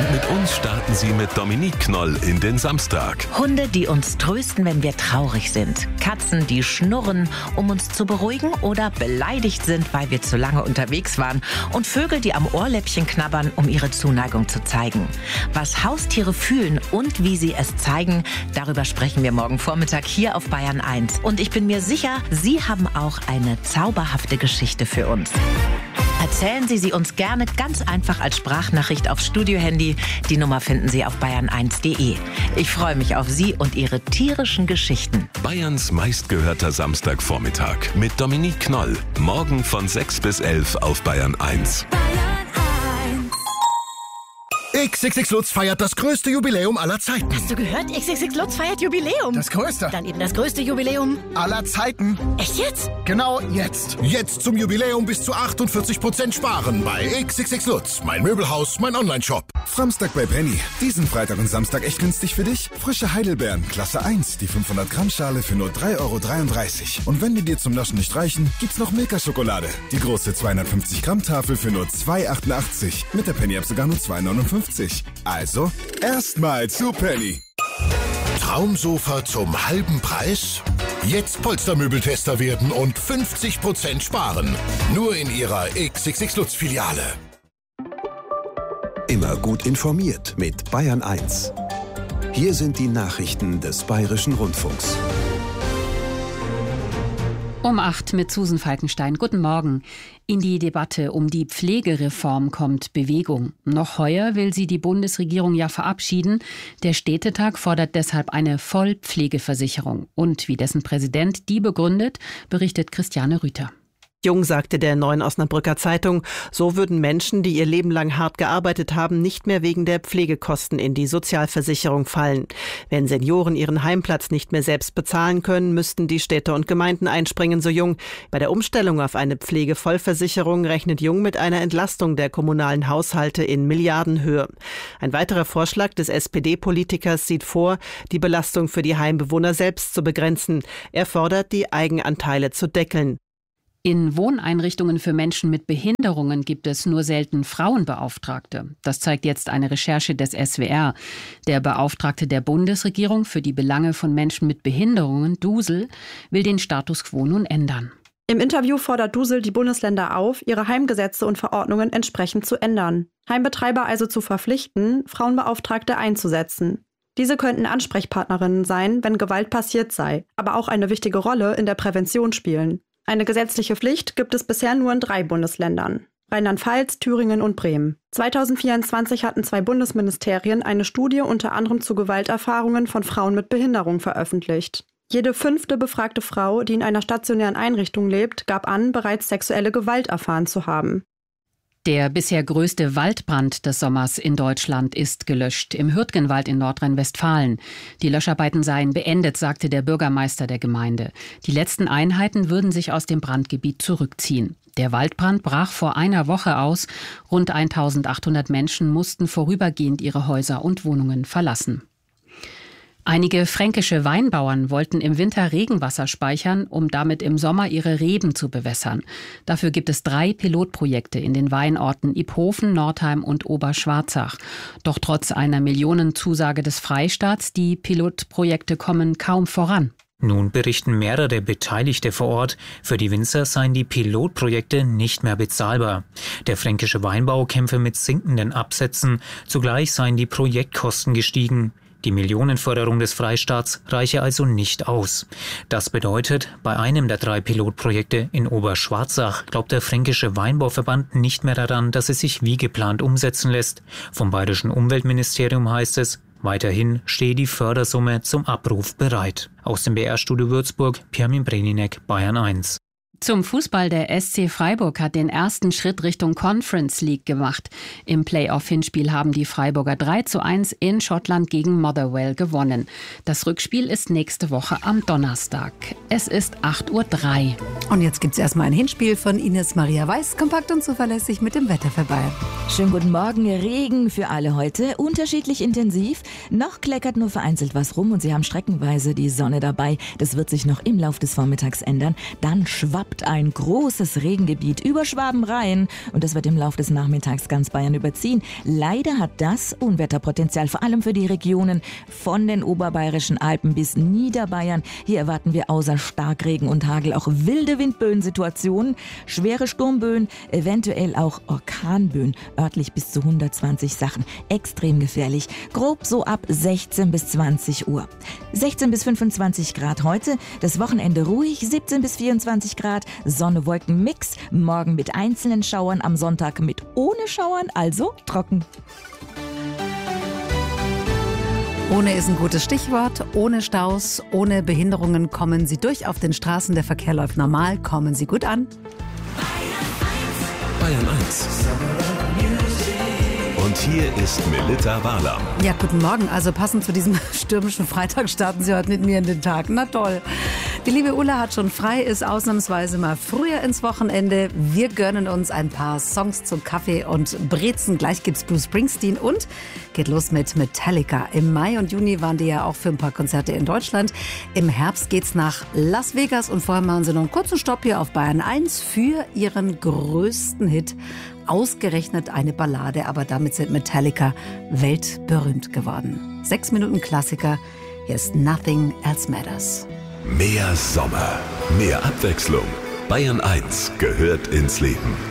Und mit uns starten Sie mit Dominique Knoll in den Samstag. Hunde, die uns trösten, wenn wir traurig sind. Katzen, die schnurren, um uns zu beruhigen oder beleidigt sind, weil wir zu lange unterwegs waren. Und Vögel, die am Ohrläppchen knabbern, um ihre Zuneigung zu zeigen. Was Haustiere fühlen und wie sie es zeigen, darüber sprechen wir morgen Vormittag hier auf Bayern 1. Und ich bin mir sicher, Sie haben auch eine zauberhafte Geschichte für uns. Erzählen Sie sie uns gerne ganz einfach als Sprachnachricht aufs Studiohandy. Die Nummer finden Sie auf bayern1.de. Ich freue mich auf Sie und Ihre tierischen Geschichten. Bayerns meistgehörter Samstagvormittag mit Dominique Knoll. Morgen von 6 bis 11 auf Bayern 1. XXX Lutz feiert das größte Jubiläum aller Zeiten. Hast du gehört? XXX Lutz feiert Jubiläum. Das größte. Dann eben das größte Jubiläum Aller Zeiten. Echt jetzt? Genau jetzt. Jetzt zum Jubiläum bis zu 48% sparen bei XXX Lutz. Mein Möbelhaus, mein Onlineshop. Samstag bei Penny. Diesen Freitag und Samstag echt günstig für dich. Frische Heidelbeeren, Klasse 1, die 500 Gramm Schale für nur 3,33 €. Und wenn die dir zum Naschen nicht reichen, gibt's noch Milka-Schokolade. Die große 250 Gramm Tafel für nur 2,88 €. Mit der Penny-App sogar nur 2,59 €. Also, erstmal zu Penny. Traumsofa zum halben Preis? Jetzt Polstermöbeltester werden und 50% sparen. Nur in Ihrer XXX Lutz Filiale. Immer gut informiert mit Bayern 1. Hier sind die Nachrichten des Bayerischen Rundfunks. Um 8 mit Susan Falkenstein. Guten Morgen. In die Debatte um die Pflegereform kommt Bewegung. Noch heuer will sie die Bundesregierung ja verabschieden. Der Städtetag fordert deshalb eine Vollpflegeversicherung. Und wie dessen Präsident die begründet, berichtet Christiane Rüther. Jung sagte der Neuen Osnabrücker Zeitung, so würden Menschen, die ihr Leben lang hart gearbeitet haben, nicht mehr wegen der Pflegekosten in die Sozialversicherung fallen. Wenn Senioren ihren Heimplatz nicht mehr selbst bezahlen können, müssten die Städte und Gemeinden einspringen, so Jung. Bei der Umstellung auf eine Pflegevollversicherung rechnet Jung mit einer Entlastung der kommunalen Haushalte in Milliardenhöhe. Ein weiterer Vorschlag des SPD-Politikers sieht vor, die Belastung für die Heimbewohner selbst zu begrenzen. Er fordert, die Eigenanteile zu deckeln. In Wohneinrichtungen für Menschen mit Behinderungen gibt es nur selten Frauenbeauftragte. Das zeigt jetzt eine Recherche des SWR. Der Beauftragte der Bundesregierung für die Belange von Menschen mit Behinderungen, Dusel, will den Status quo nun ändern. Im Interview fordert Dusel die Bundesländer auf, ihre Heimgesetze und Verordnungen entsprechend zu ändern. Heimbetreiber also zu verpflichten, Frauenbeauftragte einzusetzen. Diese könnten Ansprechpartnerinnen sein, wenn Gewalt passiert sei, aber auch eine wichtige Rolle in der Prävention spielen. Eine gesetzliche Pflicht gibt es bisher nur in 3 Bundesländern: Rheinland-Pfalz, Thüringen und Bremen. 2024 hatten 2 Bundesministerien eine Studie unter anderem zu Gewalterfahrungen von Frauen mit Behinderung veröffentlicht. Jede 5. befragte Frau, die in einer stationären Einrichtung lebt, gab an, bereits sexuelle Gewalt erfahren zu haben. Der bisher größte Waldbrand des Sommers in Deutschland ist gelöscht, im Hürtgenwald in Nordrhein-Westfalen. Die Löscharbeiten seien beendet, sagte der Bürgermeister der Gemeinde. Die letzten Einheiten würden sich aus dem Brandgebiet zurückziehen. Der Waldbrand brach vor einer Woche aus. Rund 1800 Menschen mussten vorübergehend ihre Häuser und Wohnungen verlassen. Einige fränkische Weinbauern wollten im Winter Regenwasser speichern, um damit im Sommer ihre Reben zu bewässern. Dafür gibt es 3 Pilotprojekte in den Weinorten Iphofen, Nordheim und Oberschwarzach. Doch trotz einer Millionenzusage des Freistaats, die Pilotprojekte kommen kaum voran. Nun berichten mehrere Beteiligte vor Ort, für die Winzer seien die Pilotprojekte nicht mehr bezahlbar. Der fränkische Weinbau kämpfe mit sinkenden Absätzen, zugleich seien die Projektkosten gestiegen. Die Millionenförderung des Freistaats reiche also nicht aus. Das bedeutet, bei einem der 3 Pilotprojekte in Oberschwarzach glaubt der Fränkische Weinbauverband nicht mehr daran, dass es sich wie geplant umsetzen lässt. Vom Bayerischen Umweltministerium heißt es, weiterhin stehe die Fördersumme zum Abruf bereit. Aus dem BR-Studio Würzburg, Pirmin Breninek, Bayern 1. Zum Fußball, der SC Freiburg hat den ersten Schritt Richtung Conference League gemacht. Im Playoff-Hinspiel haben die Freiburger 3:1 in Schottland gegen Motherwell gewonnen. Das Rückspiel ist nächste Woche am Donnerstag. Es ist 8:03 Uhr. Und jetzt gibt es erstmal ein Hinspiel von Ines Maria Weiß, kompakt und zuverlässig mit dem Wetter für Bayern. Schönen guten Morgen. Regen für alle heute, unterschiedlich intensiv. Noch kleckert nur vereinzelt was rum und Sie haben streckenweise die Sonne dabei. Das wird sich noch im Lauf des Vormittags ändern. Dann schwappt tobt ein großes Regengebiet über Schwaben rein und das wird im Laufe des Nachmittags ganz Bayern überziehen. Leider hat das Unwetterpotenzial, vor allem für die Regionen von den oberbayerischen Alpen bis Niederbayern. Hier erwarten wir außer Starkregen und Hagel auch wilde Windböensituationen, schwere Sturmböen, eventuell auch Orkanböen, örtlich bis zu 120 Sachen. Extrem gefährlich. Grob so ab 16 bis 20 Uhr. 16 bis 25 Grad heute, das Wochenende ruhig, 17 bis 24 Grad, Sonne-Wolken-Mix, morgen mit einzelnen Schauern, am Sonntag mit ohne Schauern, also trocken. Ohne ist ein gutes Stichwort. Ohne Staus, ohne Behinderungen kommen Sie durch auf den Straßen. Der Verkehr läuft normal. Kommen Sie gut an. Bayern 1. Und hier ist Melitta Walam. Ja, guten Morgen. Also passend zu diesem stürmischen Freitag starten Sie heute mit mir in den Tag. Na toll. Die liebe Ulla hat schon frei, ist ausnahmsweise mal früher ins Wochenende. Wir gönnen uns ein paar Songs zum Kaffee und Brezen. Gleich gibt's Bruce Springsteen und geht los mit Metallica. Im Mai und Juni waren die ja auch für ein paar Konzerte in Deutschland. Im Herbst geht's nach Las Vegas und vorher machen sie noch einen kurzen Stopp hier auf Bayern 1 für ihren größten Hit. Ausgerechnet eine Ballade, aber damit sind Metallica weltberühmt geworden. 6 Minuten Klassiker. Hier ist Nothing Else Matters. Mehr Sommer, mehr Abwechslung. Bayern 1 gehört ins Leben.